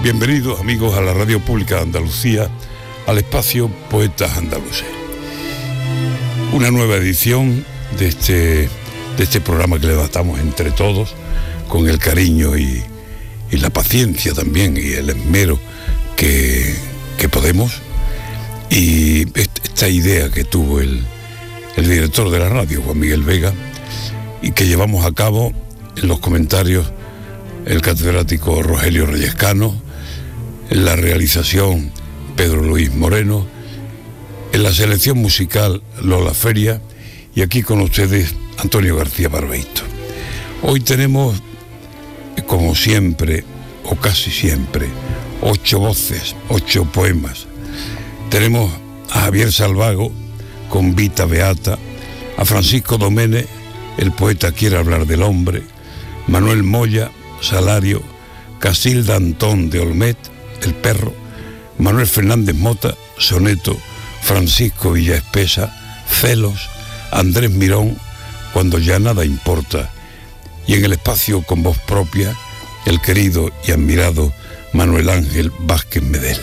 Bienvenidos amigos a la Radio Pública de Andalucía, al espacio Poetas Andaluces. Una nueva edición de este programa que levantamos entre todos, con el cariño y la paciencia también, y el esmero que podemos. Y esta idea que tuvo el director de la radio, Juan Miguel Vega, y que llevamos a cabo en los comentarios el catedrático Rogelio Reyescano, en la realización Pedro Luis Moreno, en la selección musical Lola Feria, y aquí con ustedes Antonio García Barbeito. Hoy tenemos, como siempre, o casi siempre, 8 voces, 8 poemas. Tenemos a Javier Salvago con Vita Beata, a Francisco Domene, el poeta quiere hablar del hombre, Manuel Moya, Salario, Casilda Antón de Olmet, El perro, Manuel Fernández Mota, Soneto, Francisco Villaespesa, Celos, Andrés Mirón, Cuando ya nada importa, y en el espacio con voz propia, el querido y admirado Manuel Ángel Vázquez Medel.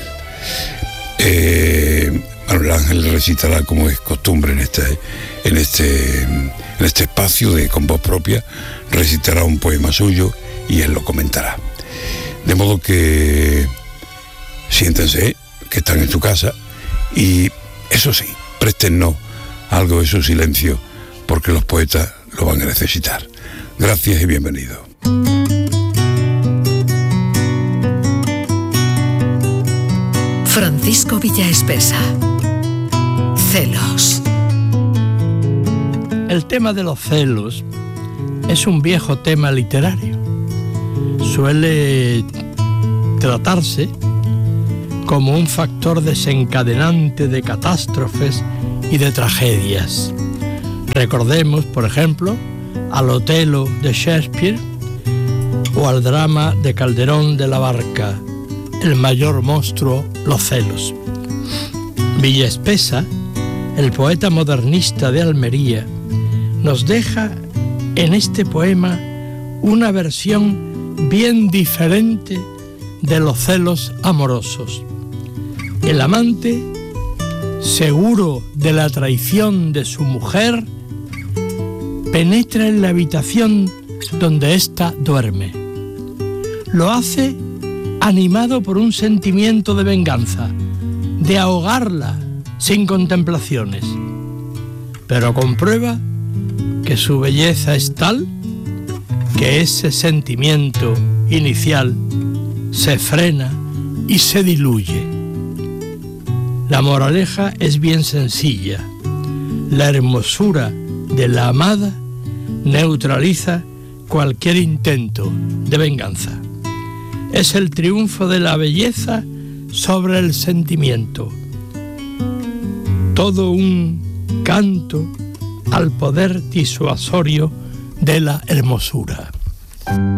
Manuel Ángel recitará, como es costumbre en este espacio de con voz propia, recitará un poema suyo y él lo comentará. De modo que siéntense, que están en su casa, y eso sí, préstennos algo de su silencio, porque los poetas lo van a necesitar. Gracias y bienvenidos. Francisco Villaespesa. Celos. El tema de los celos es un viejo tema literario. Suele tratarse como un factor desencadenante de catástrofes y de tragedias. Recordemos, por ejemplo, al Otelo de Shakespeare o al drama de Calderón de la Barca, El mayor monstruo, los celos. Villaespesa, el poeta modernista de Almería, nos deja en este poema una versión bien diferente de los celos amorosos. El amante, seguro de la traición de su mujer, penetra en la habitación donde ésta duerme. Lo hace animado por un sentimiento de venganza, de ahogarla sin contemplaciones, pero comprueba que su belleza es tal que ese sentimiento inicial se frena y se diluye. La moraleja es bien sencilla. La hermosura de la amada neutraliza cualquier intento de venganza. Es el triunfo de la belleza sobre el sentimiento. Todo un canto al poder disuasorio de la hermosura.